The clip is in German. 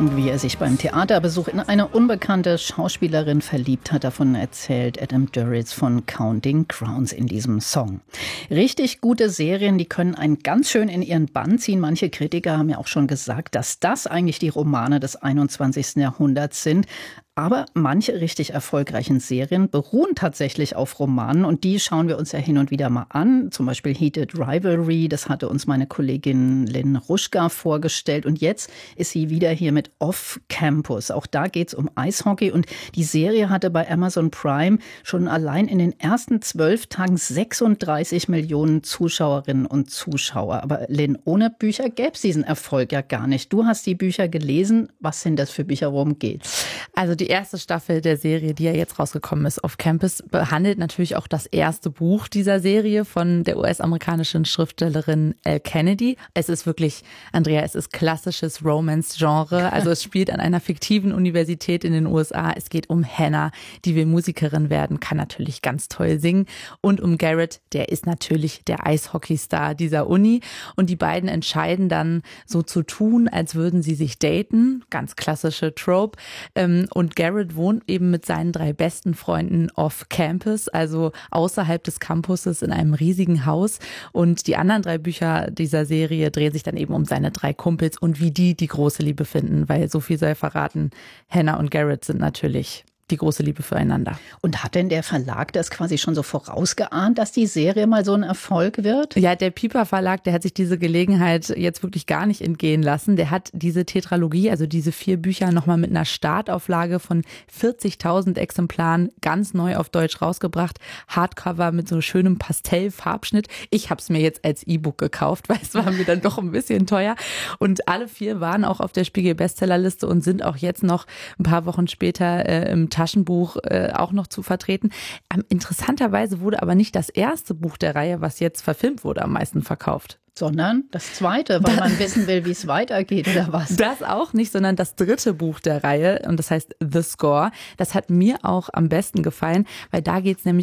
Wie er sich beim Theaterbesuch in eine unbekannte Schauspielerin verliebt hat, davon erzählt Adam Duritz von Counting Crowns in diesem Song. Richtig gute Serien, die können einen ganz schön in ihren Bann ziehen. Manche Kritiker haben ja auch schon gesagt, dass das eigentlich die Romane des 21. Jahrhunderts sind. Aber manche richtig erfolgreichen Serien beruhen tatsächlich auf Romanen und die schauen wir uns ja hin und wieder mal an. Zum Beispiel Heated Rivalry, das hatte uns meine Kollegin Lynn Ruschka vorgestellt und jetzt ist sie wieder hier mit Off Campus. Auch da geht's um Eishockey und die Serie hatte bei Amazon Prime schon allein in den ersten 12 Tagen 36 Millionen Zuschauerinnen und Zuschauer. Aber Lynn, ohne Bücher gäbe es diesen Erfolg ja gar nicht. Du hast die Bücher gelesen. Was sind das für Bücher, worum geht's? Also die erste Staffel der Serie, die ja jetzt rausgekommen ist, Off Campus, behandelt natürlich auch das erste Buch dieser Serie von der US-amerikanischen Schriftstellerin Elle Kennedy. Es ist wirklich, Andrea, es ist klassisches Romance-Genre. Also es spielt an einer fiktiven Universität in den USA. Es geht um Hannah, die will Musikerin werden, kann natürlich ganz toll singen. Und um Garrett, der ist natürlich der Eishockeystar dieser Uni. Und die beiden entscheiden dann so zu tun, als würden sie sich daten. Ganz klassische Trope. Und Garrett wohnt eben mit seinen 3 besten Freunden off Campus, also außerhalb des Campuses in einem riesigen Haus. Und die anderen 3 Bücher dieser Serie drehen sich dann eben um seine 3 Kumpels und wie die große Liebe finden, weil so viel sei verraten, Hannah und Garrett sind natürlich die große Liebe füreinander. Und hat denn der Verlag das quasi schon so vorausgeahnt, dass die Serie mal so ein Erfolg wird? Ja, der Piper Verlag, der hat sich diese Gelegenheit jetzt wirklich gar nicht entgehen lassen. Der hat diese Tetralogie, also diese 4 Bücher, nochmal mit einer Startauflage von 40.000 Exemplaren ganz neu auf Deutsch rausgebracht. Hardcover mit so schönem Pastellfarbschnitt. Ich habe es mir jetzt als E-Book gekauft, weil es war mir dann doch ein bisschen teuer. Und alle 4 waren auch auf der Spiegel-Bestsellerliste und sind auch jetzt noch ein paar Wochen später im Taschenbuch auch noch zu vertreten. Interessanterweise wurde aber nicht das erste Buch der Reihe, was jetzt verfilmt wurde, am meisten verkauft. Sondern das zweite, weil man wissen will, wie es weitergeht oder was? Das auch nicht, sondern das 3. Buch der Reihe und das heißt The Score. Das hat mir auch am besten gefallen, weil da geht es nämlich